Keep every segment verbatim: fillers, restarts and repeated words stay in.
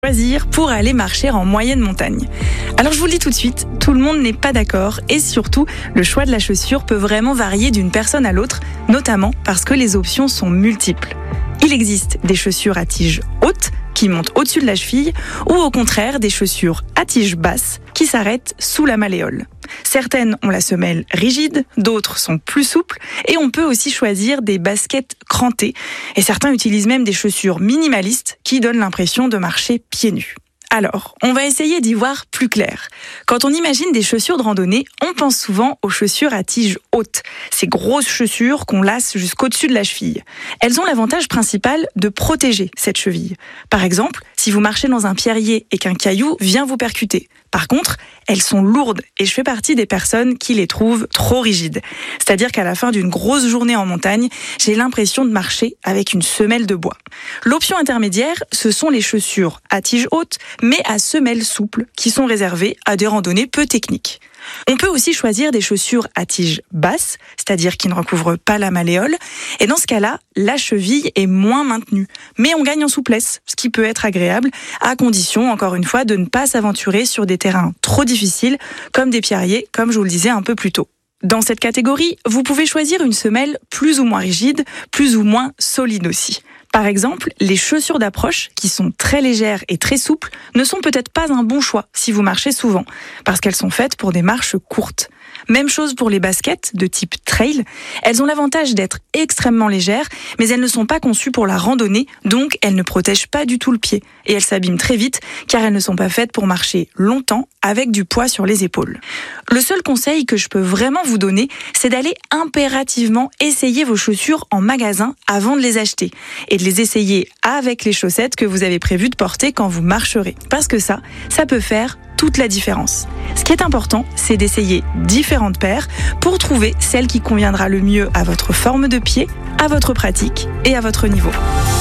Choisir pour aller marcher en moyenne montagne. Alors je vous le dis tout de suite, tout le monde n'est pas d'accord et surtout, le choix de la chaussure peut vraiment varier d'une personne à l'autre, notamment parce que les options sont multiples. Il existe des chaussures à tige haute qui montent au-dessus de la cheville ou au contraire des chaussures à tige basse qui s'arrêtent sous la malléole. Certaines ont la semelle rigide, d'autres sont plus souples et on peut aussi choisir des baskets crantées et certains utilisent même des chaussures minimalistes qui donnent l'impression de marcher pieds nus. Alors, on va essayer d'y voir plus clair. Quand on imagine des chaussures de randonnée, on pense souvent aux chaussures à tige haute, ces grosses chaussures qu'on lace jusqu'au-dessus de la cheville. Elles ont l'avantage principal de protéger cette cheville. Par exemple, si vous marchez dans un pierrier et qu'un caillou vient vous percuter. Par contre, elles sont lourdes et je fais partie des personnes qui les trouvent trop rigides. C'est-à-dire qu'à la fin d'une grosse journée en montagne, j'ai l'impression de marcher avec une semelle de bois. L'option intermédiaire, ce sont les chaussures à tige haute, mais à semelle souple, qui sont réservées à des randonnées peu techniques. On peut aussi choisir des chaussures à tige basse, c'est-à-dire qui ne recouvrent pas la malléole, et dans ce cas-là, la cheville est moins maintenue, mais on gagne en souplesse, ce qui peut être agréable, à condition, encore une fois, de ne pas s'aventurer sur des terrains trop difficiles, comme des pierriers, comme je vous le disais un peu plus tôt. Dans cette catégorie, vous pouvez choisir une semelle plus ou moins rigide, plus ou moins solide aussi. Par exemple, les chaussures d'approche, qui sont très légères et très souples, ne sont peut-être pas un bon choix si vous marchez souvent, parce qu'elles sont faites pour des marches courtes. Même chose pour les baskets de type trail. Elles ont l'avantage d'être extrêmement légères, mais elles ne sont pas conçues pour la randonnée, donc elles ne protègent pas du tout le pied. Et elles s'abîment très vite, car elles ne sont pas faites pour marcher longtemps avec du poids sur les épaules. Le seul conseil que je peux vraiment vous donner, c'est d'aller impérativement essayer vos chaussures en magasin avant de les acheter. Et de les essayer avec les chaussettes que vous avez prévu de porter quand vous marcherez. Parce que ça, ça peut faire toute la différence. Ce qui est important, c'est d'essayer différentes paires pour trouver celle qui conviendra le mieux à votre forme de pied, à votre pratique et à votre niveau.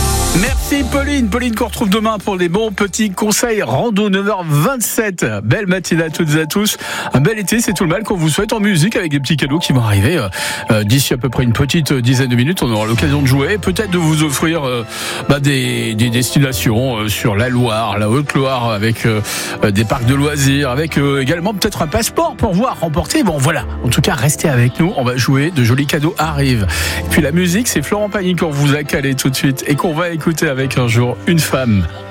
Merci Pauline, Pauline qu'on retrouve demain pour les bons petits conseils rando neuf heures vingt-sept. Belle matinée à toutes et à tous. Un bel été, c'est tout le mal qu'on vous souhaite en musique avec des petits cadeaux qui vont arriver euh, euh, d'ici à peu près une petite dizaine de minutes. On aura l'occasion de jouer, peut-être de vous offrir euh, bah, des, des destinations euh, sur la Loire, la Haute-Loire, avec euh, des parcs de loisirs, avec euh, également peut-être un passeport pour voir remporter. Bon voilà, en tout cas restez avec nous, on va jouer, de jolis cadeaux arrivent. Et puis la musique, c'est Florent Pagny qu'on vous a calé tout de suite et qu'on va écouter avec un jour une femme.